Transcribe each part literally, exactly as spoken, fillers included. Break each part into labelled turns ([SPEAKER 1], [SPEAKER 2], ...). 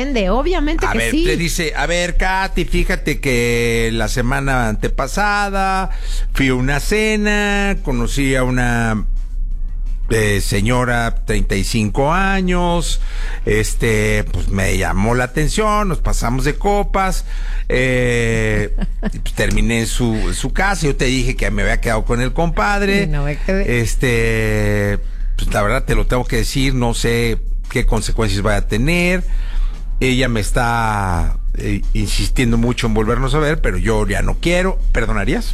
[SPEAKER 1] sorprende, obviamente
[SPEAKER 2] a
[SPEAKER 1] que
[SPEAKER 2] ver,
[SPEAKER 1] sí.
[SPEAKER 2] te dice, a ver, Katy, fíjate que la semana antepasada fui a una cena, conocí a una eh, señora, treinta y cinco años, este, pues me llamó la atención, nos pasamos de copas, eh, pues, terminé en su, en su casa, yo te dije que me había quedado con el compadre,
[SPEAKER 1] no me quedé.
[SPEAKER 2] este, pues la verdad te lo tengo que decir, no sé qué consecuencias vaya a tener. Ella me está eh, insistiendo mucho en volvernos a ver, pero yo ya no quiero. ¿Perdonarías?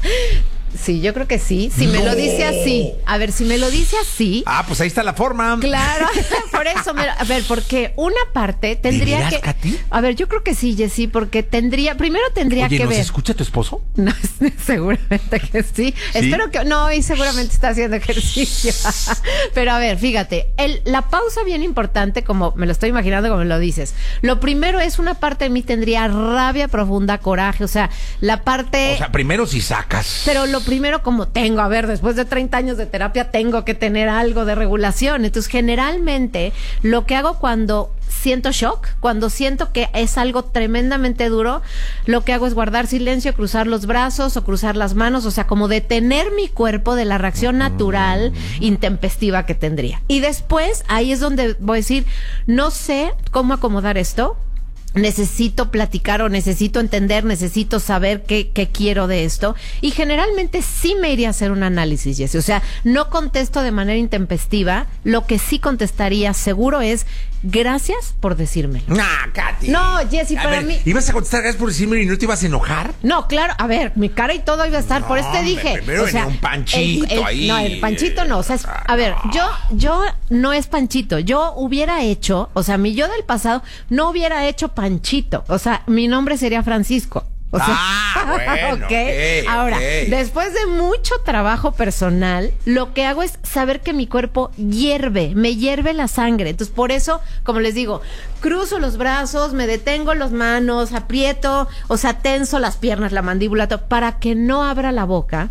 [SPEAKER 1] Sí, yo creo que sí. Si
[SPEAKER 2] No.
[SPEAKER 1] me lo dice así. A ver, si me lo dice así.
[SPEAKER 2] Ah, pues ahí está la forma.
[SPEAKER 1] Claro, por eso. Me, a ver, porque una parte tendría
[SPEAKER 2] ¿De veras,
[SPEAKER 1] que.
[SPEAKER 2] Katy?
[SPEAKER 1] A ver, yo creo que sí, Jessy, porque tendría. Primero tendría
[SPEAKER 2] Oye,
[SPEAKER 1] que
[SPEAKER 2] ¿nos
[SPEAKER 1] ver.
[SPEAKER 2] escucha tu esposo?
[SPEAKER 1] No, seguramente que sí. Espero que no, y seguramente está haciendo ejercicio. Pero a ver, fíjate, el, la pausa bien importante, como me lo estoy imaginando, como me lo dices. Lo primero es una parte de mí tendría rabia profunda, coraje, o sea, la parte.
[SPEAKER 2] O sea, primero si sacas.
[SPEAKER 1] Pero lo primero, como tengo, a ver, después de treinta años de terapia, tengo que tener algo de regulación. Entonces, generalmente, lo que hago cuando siento shock, cuando siento que es algo tremendamente duro, lo que hago es guardar silencio, cruzar los brazos o cruzar las manos, o sea, como detener mi cuerpo de la reacción natural, intempestiva que tendría. Y después, ahí es donde voy a decir, no sé cómo acomodar esto, necesito platicar o necesito entender, necesito saber qué, qué quiero de esto. Y generalmente sí me iría a hacer un análisis, Jessy. O sea, no contesto de manera intempestiva. Lo que sí contestaría seguro es gracias por decírmelo.
[SPEAKER 2] Nah, Katy.
[SPEAKER 1] No, Jessy,
[SPEAKER 2] A
[SPEAKER 1] para
[SPEAKER 2] ver,
[SPEAKER 1] mí.
[SPEAKER 2] ¿ibas a contestar gracias por decirme y no te ibas a enojar?
[SPEAKER 1] No, claro, a ver, mi cara y todo iba a estar,
[SPEAKER 2] No,
[SPEAKER 1] por eso te
[SPEAKER 2] hombre,
[SPEAKER 1] dije.
[SPEAKER 2] primero
[SPEAKER 1] o sea,
[SPEAKER 2] venía un panchito
[SPEAKER 1] el- el-
[SPEAKER 2] ahí.
[SPEAKER 1] No, el panchito no, o sea, es-
[SPEAKER 2] Ah,
[SPEAKER 1] a ver,
[SPEAKER 2] no.
[SPEAKER 1] yo, yo no es panchito, yo hubiera hecho, o sea, mi yo del pasado no hubiera hecho panchito, o sea, mi nombre sería Francisco. O sea,
[SPEAKER 2] Ah, bueno,
[SPEAKER 1] okay.
[SPEAKER 2] ok,
[SPEAKER 1] Ahora,
[SPEAKER 2] ok.
[SPEAKER 1] después de mucho trabajo personal, lo que hago es saber que mi cuerpo hierve, me hierve la sangre. Entonces, por eso, como les digo, cruzo los brazos, me detengo las manos, aprieto, o sea, tenso las piernas, la mandíbula, todo, para que no abra la boca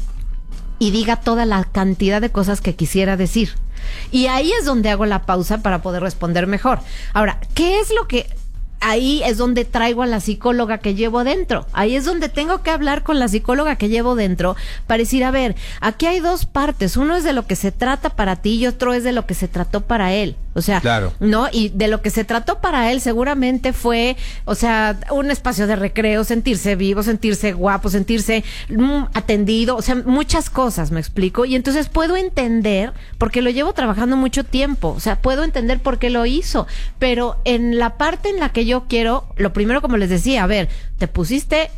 [SPEAKER 1] y diga toda la cantidad de cosas que quisiera decir. Y ahí es donde hago la pausa para poder responder mejor. Ahora, ¿qué es lo que...? Ahí es donde traigo a la psicóloga que llevo dentro. Ahí es donde tengo que hablar con la psicóloga que llevo dentro para decir, a ver, aquí hay dos partes. Uno es de lo que se trata para ti y otro es de lo que se trató para él. O sea,
[SPEAKER 2] Claro.
[SPEAKER 1] ¿no? Y de lo que se trató para él seguramente fue, o sea, un espacio de recreo, sentirse vivo, sentirse guapo, sentirse mm, atendido, o sea, muchas cosas, me explico. Y entonces puedo entender, porque lo llevo trabajando mucho tiempo, o sea, puedo entender por qué lo hizo, pero en la parte en la que yo quiero, lo primero, como les decía, a ver, ¿te pusiste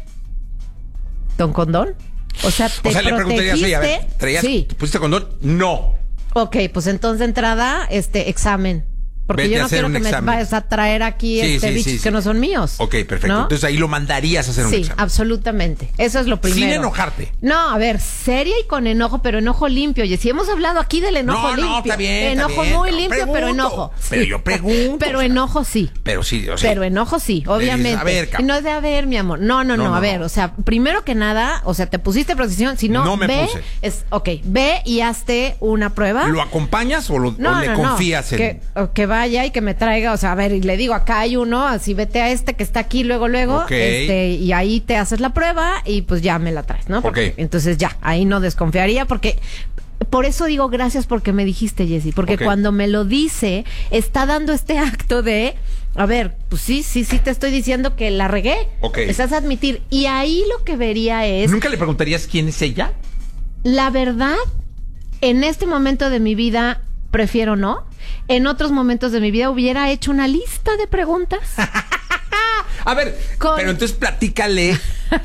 [SPEAKER 1] don condón? O sea, ¿te
[SPEAKER 2] O sea, le preguntarías, oye, a ver, ¿traías,
[SPEAKER 1] Sí.
[SPEAKER 2] ¿te pusiste condón? No.
[SPEAKER 1] Ok, pues entonces de entrada, este, examen. Porque
[SPEAKER 2] Vete
[SPEAKER 1] yo
[SPEAKER 2] a
[SPEAKER 1] no
[SPEAKER 2] hacer
[SPEAKER 1] quiero
[SPEAKER 2] un
[SPEAKER 1] que
[SPEAKER 2] examen.
[SPEAKER 1] me vayas a traer aquí
[SPEAKER 2] Sí,
[SPEAKER 1] este
[SPEAKER 2] sí,
[SPEAKER 1] bichos
[SPEAKER 2] sí,
[SPEAKER 1] que
[SPEAKER 2] sí.
[SPEAKER 1] no son míos.
[SPEAKER 2] Ok, perfecto.
[SPEAKER 1] ¿no?
[SPEAKER 2] Entonces ahí lo mandarías a hacer un
[SPEAKER 1] Sí,
[SPEAKER 2] examen.
[SPEAKER 1] absolutamente. Eso es lo primero.
[SPEAKER 2] Sin enojarte.
[SPEAKER 1] No, a ver, seria y con enojo, pero enojo limpio. Y si hemos hablado aquí del enojo
[SPEAKER 2] No, no,
[SPEAKER 1] limpio.
[SPEAKER 2] está bien, está
[SPEAKER 1] Enojo
[SPEAKER 2] bien.
[SPEAKER 1] muy
[SPEAKER 2] No,
[SPEAKER 1] limpio,
[SPEAKER 2] pregunto.
[SPEAKER 1] pero enojo.
[SPEAKER 2] Pero
[SPEAKER 1] Sí.
[SPEAKER 2] yo pregunto,
[SPEAKER 1] Pero
[SPEAKER 2] o sea.
[SPEAKER 1] enojo sí.
[SPEAKER 2] Pero sí, o sea.
[SPEAKER 1] Pero enojo sí, obviamente.
[SPEAKER 2] dices, a ver,
[SPEAKER 1] y
[SPEAKER 2] cabrón.
[SPEAKER 1] no es de a ver, mi amor. No, no, no,
[SPEAKER 2] No, no,
[SPEAKER 1] a ver,
[SPEAKER 2] no.
[SPEAKER 1] o sea, primero que nada, o sea, te pusiste protección, si no,
[SPEAKER 2] No me
[SPEAKER 1] ve,
[SPEAKER 2] puse.
[SPEAKER 1] es, ok, ve y hazte una prueba.
[SPEAKER 2] ¿Lo acompañas o, lo,
[SPEAKER 1] No,
[SPEAKER 2] o le
[SPEAKER 1] no,
[SPEAKER 2] confías
[SPEAKER 1] no.
[SPEAKER 2] en...?
[SPEAKER 1] Que, o que vaya y que me traiga, o sea, a ver, y le digo, acá hay uno, así vete a este que está aquí luego, luego,
[SPEAKER 2] Ok.
[SPEAKER 1] este, y ahí te haces la prueba y pues ya me la traes, ¿no? Porque,
[SPEAKER 2] Ok.
[SPEAKER 1] entonces ya, ahí no desconfiaría porque... Por eso digo gracias porque me dijiste, Jessy, porque
[SPEAKER 2] Ok.
[SPEAKER 1] cuando me lo dice, está dando este acto de, a ver, pues sí, sí, sí te estoy diciendo que la regué.
[SPEAKER 2] Ok.
[SPEAKER 1] Estás a admitir. Y ahí lo que vería es...
[SPEAKER 2] ¿Nunca le preguntarías quién es ella?
[SPEAKER 1] La verdad, en este momento de mi vida prefiero no. En otros momentos de mi vida hubiera hecho una lista de preguntas.
[SPEAKER 2] A ver,
[SPEAKER 1] Con-
[SPEAKER 2] pero entonces platícale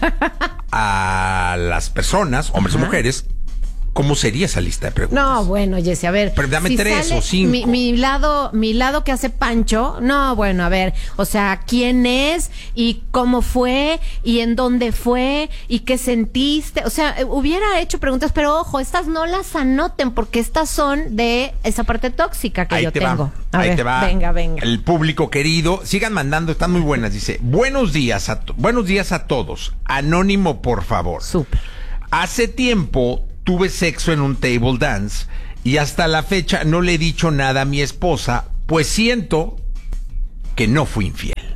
[SPEAKER 2] a las personas, hombres
[SPEAKER 1] Ajá.
[SPEAKER 2] o mujeres, ¿cómo sería esa lista de preguntas?
[SPEAKER 1] No, bueno, Jessy, a ver.
[SPEAKER 2] Pero dame tres o cinco.
[SPEAKER 1] Mi, mi lado, mi lado que hace Pancho, no, bueno, a ver, o sea, quién es y cómo fue y en dónde fue y qué sentiste. O sea, eh, hubiera hecho preguntas, pero ojo, estas no las anoten porque estas son de esa parte tóxica que
[SPEAKER 2] Ahí
[SPEAKER 1] yo
[SPEAKER 2] te
[SPEAKER 1] tengo.
[SPEAKER 2] va,
[SPEAKER 1] A
[SPEAKER 2] ahí
[SPEAKER 1] ver,
[SPEAKER 2] te va.
[SPEAKER 1] venga, venga.
[SPEAKER 2] El público querido, sigan mandando, están muy buenas. Dice, buenos días a to- buenos días a todos. Anónimo, por favor.
[SPEAKER 1] Súper.
[SPEAKER 2] Hace tiempo tuve sexo en un table dance y hasta la fecha no le he dicho nada a mi esposa, pues siento que no fui infiel.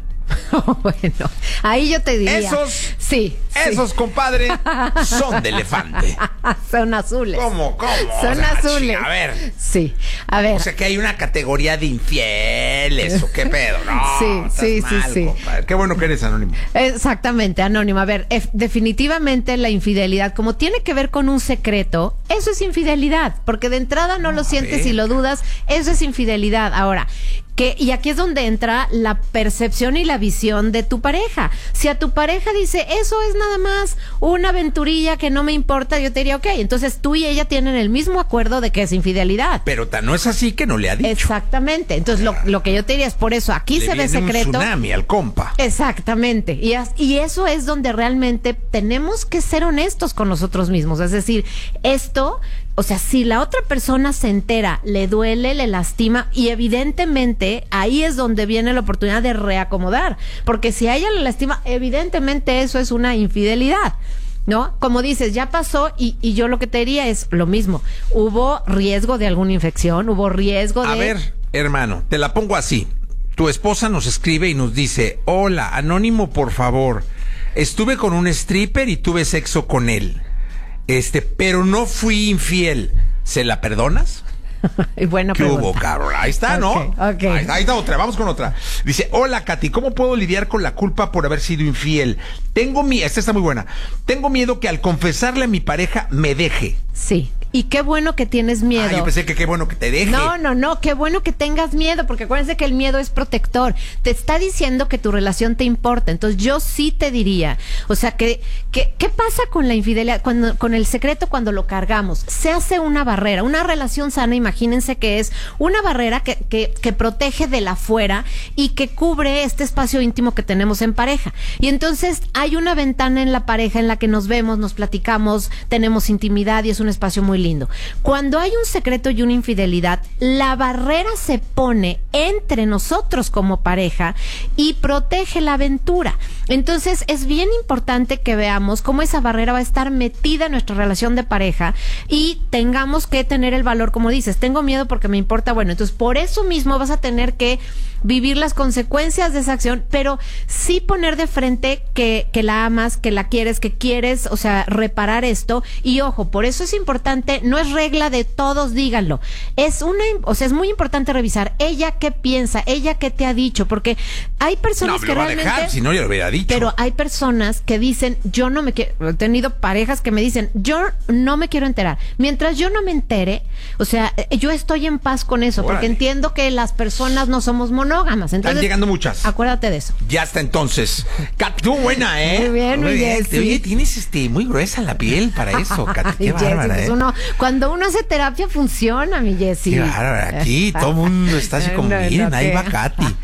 [SPEAKER 1] Bueno, ahí yo te diría.
[SPEAKER 2] Esos,
[SPEAKER 1] sí,
[SPEAKER 2] esos,
[SPEAKER 1] sí.
[SPEAKER 2] compadre, son de elefante.
[SPEAKER 1] Son azules.
[SPEAKER 2] ¿Cómo, cómo?
[SPEAKER 1] Son
[SPEAKER 2] O sea,
[SPEAKER 1] azules.
[SPEAKER 2] A ver.
[SPEAKER 1] Sí, a ver.
[SPEAKER 2] O sea, que hay una categoría de infieles o qué pedo. No,
[SPEAKER 1] sí,
[SPEAKER 2] estás
[SPEAKER 1] sí,
[SPEAKER 2] mal,
[SPEAKER 1] sí, sí.
[SPEAKER 2] compadre. Qué bueno que eres anónimo.
[SPEAKER 1] Exactamente, anónimo. A ver, ef- definitivamente la infidelidad, como tiene que ver con un secreto, eso es infidelidad, porque de entrada no, no lo sientes y lo dudas, eso es infidelidad. Ahora, que, y aquí es donde entra la percepción y la visión de tu pareja. Si a tu pareja dice, eso es nada más una aventurilla que no me importa, yo te diría, ok, entonces tú y ella tienen el mismo acuerdo de que es infidelidad.
[SPEAKER 2] Pero tan no es así que no le ha dicho.
[SPEAKER 1] Exactamente. Entonces, lo, lo que yo te diría es por eso, aquí
[SPEAKER 2] Le
[SPEAKER 1] se ve
[SPEAKER 2] viene
[SPEAKER 1] secreto.
[SPEAKER 2] un tsunami al compa.
[SPEAKER 1] Exactamente. Y, as- y eso es donde realmente tenemos que ser honestos con nosotros mismos. Es decir, esto, o sea, si la otra persona se entera, le duele, le lastima, y evidentemente ahí es donde viene la oportunidad de reacomodar. Porque si a ella le lastima, evidentemente eso es una infidelidad. ¿No? Como dices, ya pasó y, y yo lo que te diría es lo mismo. ¿Hubo riesgo de alguna infección? ¿Hubo riesgo de...?
[SPEAKER 2] A ver, hermano, te la pongo así. Tu esposa nos escribe y nos dice, hola, anónimo, por favor. Estuve con un stripper y tuve sexo con él. Este, pero no fui infiel. ¿Se la perdonas?
[SPEAKER 1] Buena
[SPEAKER 2] ¿Qué
[SPEAKER 1] pregunta.
[SPEAKER 2] hubo, cabrón? Ahí está, ¿no?
[SPEAKER 1] Ok, ok.
[SPEAKER 2] Ahí, ahí está otra, vamos con otra. Dice, hola, Katy, ¿cómo puedo lidiar con la culpa por haber sido infiel? Tengo miedo, esta está muy buena. Tengo miedo que al confesarle a mi pareja me deje.
[SPEAKER 1] Sí. Y qué bueno que tienes miedo.
[SPEAKER 2] Ah, yo pensé que qué bueno que te deje.
[SPEAKER 1] No, no, no, qué bueno que tengas miedo, porque acuérdense que el miedo es protector. Te está diciendo que tu relación te importa. Entonces yo sí te diría, o sea, que, que ¿qué pasa con la infidelidad? Cuando, con el secreto cuando lo cargamos, se hace una barrera. Una relación sana, imagínense que es una barrera que, que, que protege de la afuera y que cubre este espacio íntimo que tenemos en pareja. Y entonces hay una ventana en la pareja en la que nos vemos, nos platicamos, tenemos intimidad y es un espacio muy lindo. Cuando hay un secreto y una infidelidad, la barrera se pone entre nosotros como pareja y protege la aventura. Entonces es bien importante que veamos cómo esa barrera va a estar metida en nuestra relación de pareja y tengamos que tener el valor, como dices, tengo miedo porque me importa, bueno, entonces por eso mismo vas a tener que vivir las consecuencias de esa acción, pero sí poner de frente que, que la amas, que la quieres, que quieres, o sea, reparar esto. Y ojo, por eso es importante, no es regla de todos, díganlo. Es una, o sea, es muy importante revisar ella qué piensa, ella qué te ha dicho, porque hay personas
[SPEAKER 2] no,
[SPEAKER 1] que
[SPEAKER 2] lo va
[SPEAKER 1] realmente...
[SPEAKER 2] a dejar, si no ya lo hubiera dicho.
[SPEAKER 1] Pero hay personas que dicen, yo no me quiero, he tenido parejas que me dicen, yo no me quiero enterar. Mientras yo no me entere, o sea, yo estoy en paz con eso,
[SPEAKER 2] Órale.
[SPEAKER 1] porque entiendo que las personas no somos monógamas. Entonces,
[SPEAKER 2] están llegando muchas.
[SPEAKER 1] Acuérdate de eso.
[SPEAKER 2] Ya está entonces. Kat, tú buena, ¿eh?
[SPEAKER 1] Muy bien, muy bien,
[SPEAKER 2] este,
[SPEAKER 1] sí.
[SPEAKER 2] Oye, tienes este muy gruesa la piel para eso, Katy. Qué
[SPEAKER 1] Ay,
[SPEAKER 2] bárbara,
[SPEAKER 1] Jessy, pues
[SPEAKER 2] ¿eh?
[SPEAKER 1] uno, cuando uno hace terapia funciona, mi Jessy.
[SPEAKER 2] Qué bárbara. Aquí todo el mundo está así como,
[SPEAKER 1] No, no,
[SPEAKER 2] miren, ahí
[SPEAKER 1] ¿qué?
[SPEAKER 2] va Katy. Muy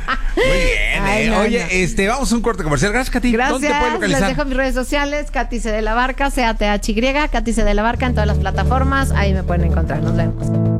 [SPEAKER 2] bien,
[SPEAKER 1] Ay,
[SPEAKER 2] ¿eh?
[SPEAKER 1] no,
[SPEAKER 2] Oye,
[SPEAKER 1] no.
[SPEAKER 2] este, vamos a un corte comercial. Gracias, Katy. ¿Dónde te puedes
[SPEAKER 1] Gracias, les
[SPEAKER 2] localizar?
[SPEAKER 1] dejo mis redes sociales, Katy C de la Barca, C A T H Y, Katy C de la Barca en todas las plataformas, ahí me pueden encontrar, nos vemos.